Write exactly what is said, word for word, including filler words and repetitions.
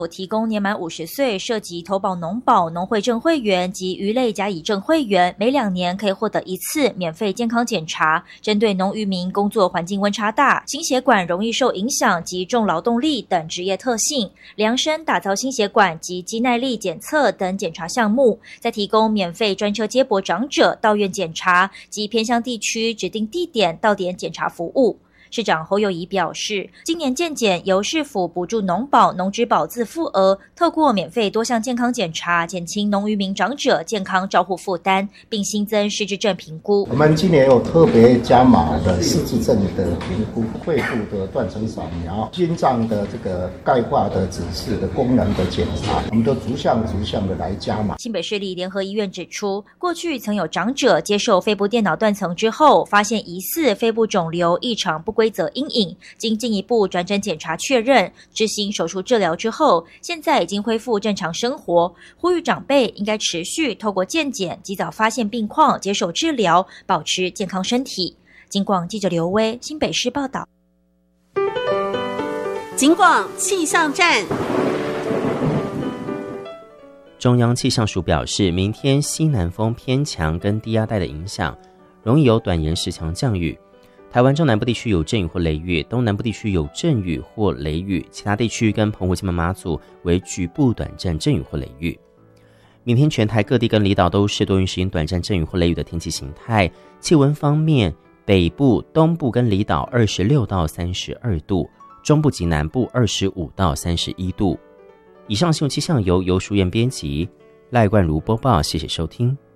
提供年满五十岁涉及投保农保、农会证会员及鱼类甲乙证会员，每两年可以获得一次免费健康检查。针对农渔民工作环境温差大、心血管容易受影响及重劳动力等职业特性，量身打造心血管及肌耐力检测等检查项目，再提供免费专车接驳长者到院检查及偏乡地区指定地点到点检查服务。市长侯友宜表示，今年健检由市府补助农保、农职保自付额，透过免费多项健康检查，减轻农渔民长者健康照护负担，并新增失智症评估。 我们今年有特别加码的失智症的评估，肺部的断层扫描、心脏的这个钙化的指示的功能的检查，我们都逐项逐项的来加码。 新北市立联合医院指出，过去曾有长者接受肺部电脑断层之后，发现疑似肺部肿瘤异常不规则阴影，经进一步转诊检查确认，执行手术治疗之后，现在已经恢复正常生活。呼吁长辈应该持续透过健检及早发现病况，接受治疗，保持健康身体。警广记者刘威，新北市报道。 警广气象站。 中央气象署表示，明天西南风偏强跟低压带的影响，容易有短延时强降雨。台湾中南部地区有阵雨或雷雨，东南部地区有阵雨或雷雨，其他地区跟澎湖、金门、马祖为局部短暂阵雨或雷雨。明天全台各地跟离岛都是多云时间短暂阵雨或雷雨的天气形态。气温方面，北部、东部跟离岛二十六到三十二度，中部及南部二十五到三十一度。以上新闻气象由游淑燕编辑，赖冠如播报，谢谢收听。